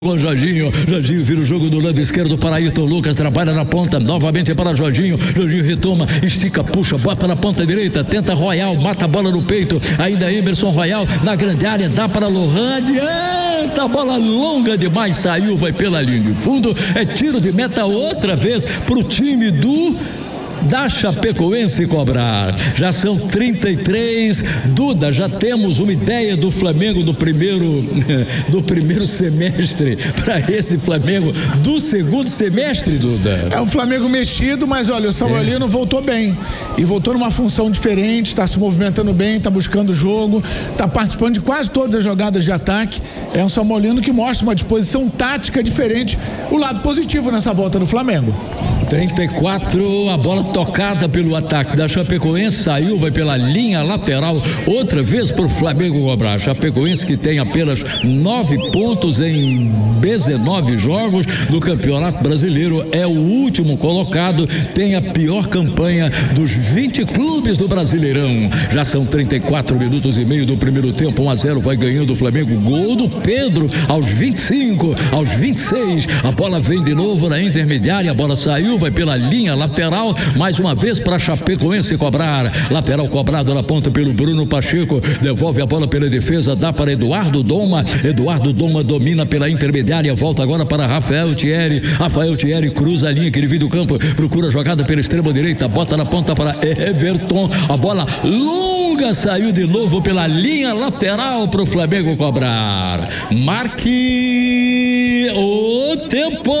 Com Jorginho vira o jogo do lado esquerdo para Ayrton Lucas, trabalha na ponta, novamente para Jorginho retoma, estica, puxa, bota na ponta direita, tenta Royal, mata a bola no peito, ainda Emerson Royal na grande área, dá para Lohan, adianta, a bola longa demais, saiu, vai pela linha de fundo, é tiro de meta outra vez pro time da Chapecoense cobrar. Já são 33. Duda, já temos uma ideia do Flamengo do primeiro semestre para esse Flamengo do segundo semestre, Duda? É um Flamengo mexido, mas olha, o Samuelino voltou bem e voltou numa função diferente, está se movimentando bem, está buscando o jogo, está participando de quase todas as jogadas de ataque. É um Samuelino que mostra uma disposição tática diferente, o lado positivo nessa volta do Flamengo. 34, a bola tocada pelo ataque da Chapecoense, saiu, vai pela linha lateral, outra vez para o Flamengo cobrar. Chapecoense que tem apenas 9 pontos em 19 jogos do Campeonato Brasileiro, é o último colocado, tem a pior campanha dos 20 clubes do Brasileirão. Já são 34 minutos e meio do primeiro tempo, 1-0 vai ganhando o Flamengo, gol do Pedro aos 25, aos 26, a bola vem de novo na intermediária, a bola saiu, vai pela linha lateral, mais uma vez para Chapecoense cobrar, lateral cobrado na ponta pelo Bruno Pacheco, devolve a bola pela defesa, dá para Eduardo Doma domina pela intermediária, volta agora para Rafael Thierry cruza a linha que divide o campo, procura a jogada pela extrema direita, bota na ponta para Everton, a bola longa saiu de novo pela linha lateral para o Flamengo cobrar. Marque o tempo.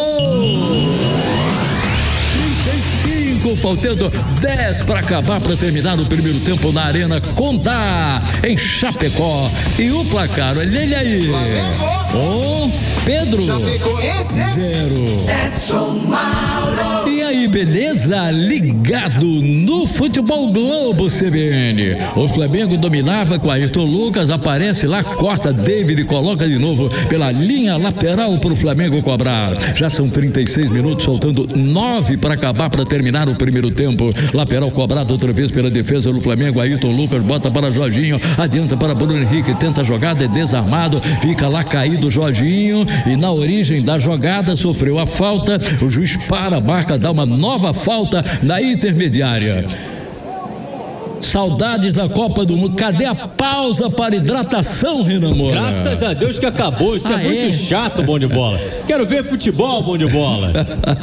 Faltando 10 para acabar, para terminar o primeiro tempo na Arena Condá, em Chapecó. E o placar, olha ele aí. Pedro 0. E aí, beleza? Ligado no Futebol Globo CBN. O Flamengo dominava com Ayrton Lucas, aparece lá, corta David, coloca de novo pela linha lateral para o Flamengo cobrar. Já são 36 minutos, faltando 9 para acabar, para terminar o primeiro tempo. Lateral cobrado outra vez pela defesa do Flamengo. Ayrton Lucas bota para Jorginho, adianta para Bruno Henrique, tenta a jogada, é desarmado, fica lá caído Jorginho e na origem da jogada sofreu a falta. O juiz para a marca, dá uma nova falta na intermediária. Saudades da Copa do Mundo. Cadê a pausa para hidratação, Renan Moura? Graças a Deus que acabou. Isso é muito chato, bom de bola. Quero ver futebol, bom de bola.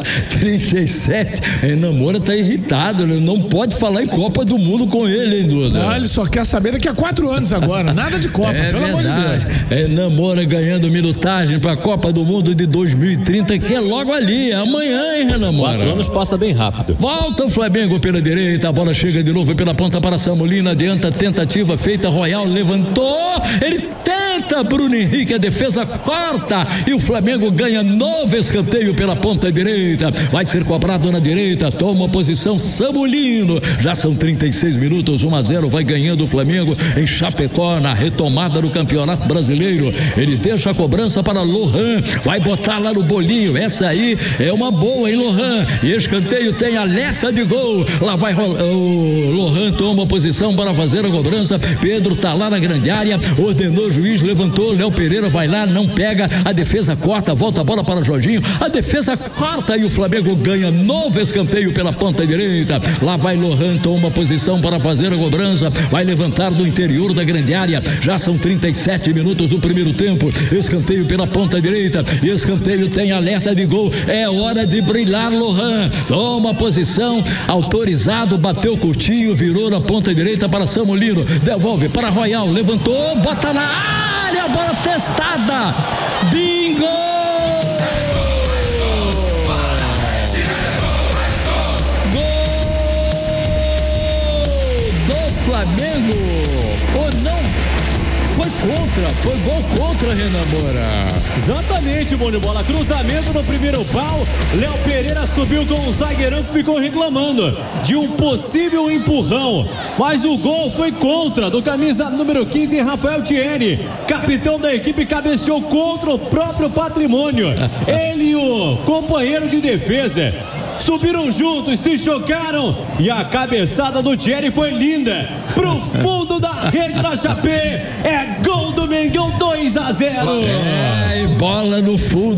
37. Renan Moura tá irritado, né? Não pode falar em Copa do Mundo com ele, hein, Duda? Não, ele só quer saber daqui a 4 anos agora. Nada de Copa, pelo amor de Deus. Renan Moura ganhando minutagem para a Copa do Mundo de 2030, que é logo ali, é amanhã, hein, Renan Moura? 4 anos passa bem rápido. Volta o Flamengo pela direita, a bola chega de novo pela ponta para Samulino, adianta, tentativa feita, Royal levantou, ele tenta, Bruno Henrique, a defesa corta e o Flamengo ganha novo escanteio pela ponta direita, vai ser cobrado na direita, toma posição Samulino, já são 36 minutos, 1-0 vai ganhando o Flamengo em Chapecó, na retomada do Campeonato Brasileiro. Ele deixa a cobrança para Lohan, vai botar lá no bolinho, essa aí é uma boa, hein, Lohan, e escanteio tem alerta de gol, lá vai o Lohan, toma posição para fazer a cobrança, Pedro tá lá na grande área, ordenou o juiz, levantou, Léo Pereira vai lá, não pega, a defesa corta, volta a bola para Jorginho, a defesa corta e o Flamengo ganha novo escanteio pela ponta direita, lá vai Lohan, toma posição para fazer a cobrança, vai levantar do interior da grande área, já são 37 minutos do primeiro tempo, escanteio pela ponta direita, e escanteio tem alerta de gol, é hora de brilhar Lohan, toma posição, autorizado, bateu curtinho, virou na ponta direita para Samulino, devolve para Royal, levantou, bota na área, bola testada, bingo! Gol do Flamengo, ou não? Foi gol contra, Renan Moura. Exatamente, bom de bola. Cruzamento no primeiro pau. Léo Pereira subiu com o zagueirão que ficou reclamando de um possível empurrão. Mas o gol foi contra, do camisa número 15, Rafael Thierry. Capitão da equipe, cabeceou contra o próprio patrimônio. Ele e o companheiro de defesa subiram juntos, se chocaram e a cabeçada do Thierry foi linda. Pro fundo da rede da Chape, é gol do Mengão, 2-0. Bola no fundo.